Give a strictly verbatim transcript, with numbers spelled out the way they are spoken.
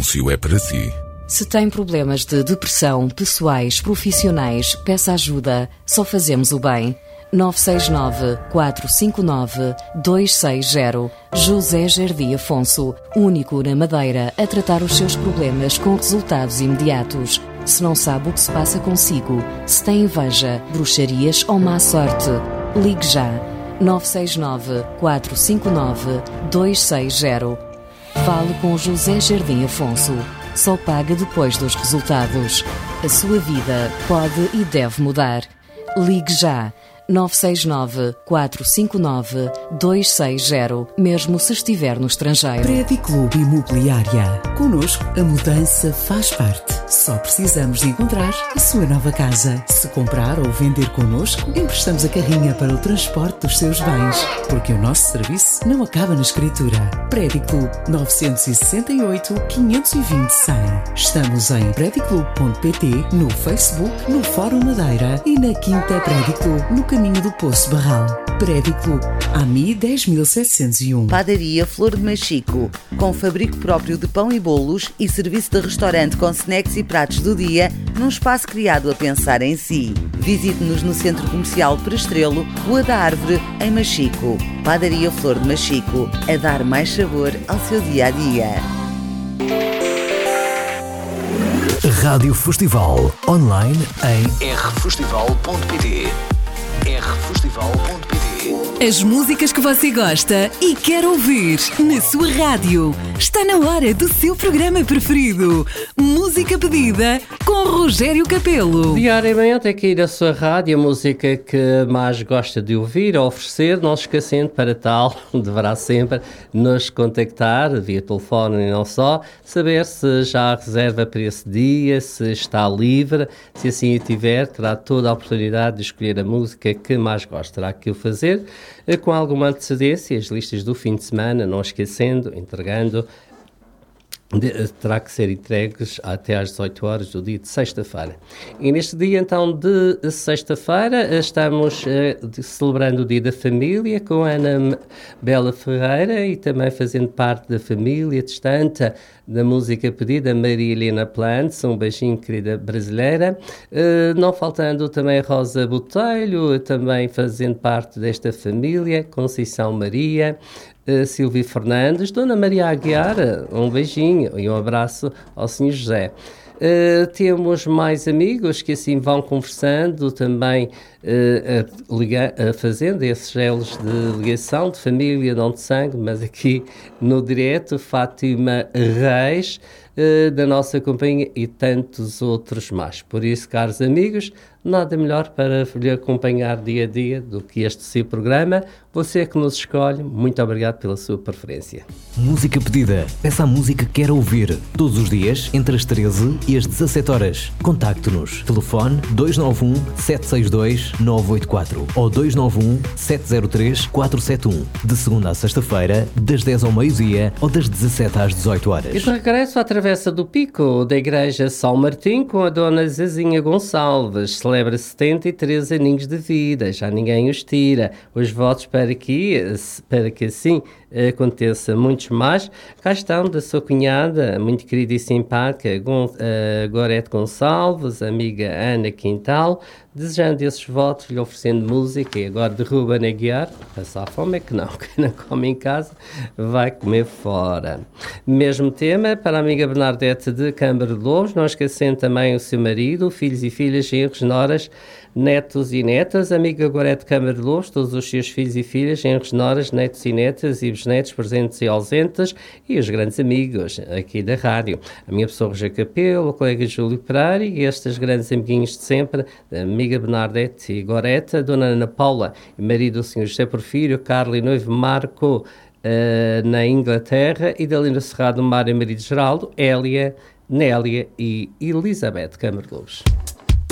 anúncio é para si. Se tem problemas de depressão, pessoais, profissionais, peça ajuda. Só fazemos o bem. nove seis nove, quatro cinco nove, dois seis zero. José Jardim Afonso, único na Madeira a tratar os seus problemas com resultados imediatos. Se não sabe o que se passa consigo, se tem inveja, bruxarias ou má sorte, ligue já. nove seis nove, quatro cinco nove, dois seis zero. Fale com José Jardim Afonso. Só paga depois dos resultados. A sua vida pode e deve mudar. Ligue já. nove seis nove, quatro cinco nove, dois seis zero, mesmo se estiver no estrangeiro. Prédio Clube Imobiliária. Connosco, a mudança faz parte. Só precisamos de encontrar a sua nova casa. Se comprar ou vender connosco, emprestamos a carrinha para o transporte dos seus bens. Porque o nosso serviço não acaba na escritura. Prédio Clube nove seis oito, quinhentos e vinte, cem. Estamos em prédio clube ponto pt, no Facebook, no Fórum Madeira e na Quinta Prédio Clube, no caminho do Poço Barral. Prédio Clube, A M I dez mil setecentos e um. Padaria Flor de Machico, com fabrico próprio de pão e bolos e serviço de restaurante com snacks e pratos do dia, num espaço criado a pensar em si. Visite-nos no Centro Comercial Prestrelo, Rua da Árvore, em Machico. Padaria Flor de Machico, a dar mais sabor ao seu dia-a-dia. Rádio Festival, online em r festival ponto pt. r festival ponto pt. As músicas que você gosta e quer ouvir na sua rádio. Está na hora do seu programa preferido. Música pedida com Rogério Capelo. Diariamente aqui na sua rádio, a música que mais gosta de ouvir ou oferecer, não se esquecendo, para tal, deverá sempre nos contactar via telefone e não só, saber se já há reserva para esse dia, se está livre. Se assim o tiver, terá toda a oportunidade de escolher a música que mais gosta. Terá que o fazer com alguma antecedência, as listas do fim de semana, não esquecendo, entregando, de, terá que ser entregues até às dezoito horas do dia de sexta-feira. E neste dia, então, de sexta-feira, estamos uh, de, celebrando o Dia da Família com a Ana Bela Ferreira e também fazendo parte da família distante da música pedida, Maria Helena Plantes, um beijinho, querida brasileira. Uh, não faltando também a Rosa Botelho, também fazendo parte desta família, Conceição Maria, Uh, Silvia Fernandes, Dona Maria Aguiar, um beijinho e um abraço ao senhor José. Uh, temos mais amigos que assim vão conversando, também uh, a, liga, a fazendo esses gelos de ligação de família, não de sangue, mas aqui no direto, Fátima Reis, uh, da nossa companhia e tantos outros mais. Por isso, caros amigos, nada melhor para lhe acompanhar dia a dia do que este seu programa. Você que nos escolhe, muito obrigado pela sua preferência. Música pedida. Peça a música que quer ouvir. Todos os dias, entre as treze e as dezassete horas. Contacte-nos. Telefone dois nove um, sete seis dois, nove oito quatro ou dois nove um, sete zero três, quatro sete um. De segunda a sexta-feira, das dez ao meio-dia ou das dezassete às dezoito horas. E de regresso à Travessa do Pico, da Igreja São Martim, com a Dona Zezinha Gonçalves. Celebra setenta e três aninhos de vida, já ninguém os tira. Os votos para que, para que assim aconteça muitos mais. Cá estão da sua cunhada, muito querida e simpática, Gon, uh, Gorete Gonçalves, amiga Ana Quintal, desejando esses votos, lhe oferecendo música. E agora de Ruben Aguiar, passar fome é que não, quem não come em casa vai comer fora. Mesmo tema para a amiga Bernadette de Câmara de Lobos, não esquecendo também o seu marido, filhos e filhas, genros, noras, netos e netas, amiga Gorete Câmara de Lobos, todos os seus filhos e filhas, genros, noras, netos e netas e bisnetos presentes e ausentes e os grandes amigos aqui da rádio. A minha pessoa Rogério Capelo, o colega Júlio Pereira e estes grandes amiguinhos de sempre, a amiga Bernadette e Gorete, a dona Ana Paula e marido do senhor José Porfírio, Carla e noivo Marco uh, na Inglaterra e da Linda Cerrado, Mário e marido Geraldo, Hélia, Nélia e Elizabeth Câmara de Lobos.